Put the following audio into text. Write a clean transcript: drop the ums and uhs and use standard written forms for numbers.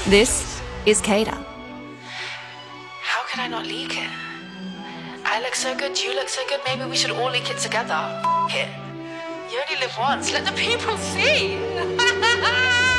This is Kada. How can I not leak it? I look so good, you look so good, maybe we should all leak it together. F it. You only live once, let the people see.